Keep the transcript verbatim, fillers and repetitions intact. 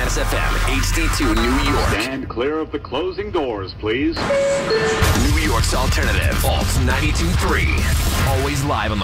Atlantis F M, H D two New York. Stand clear of the closing doors, please. New York's alternative, Alt ninety-two point three. Always live on the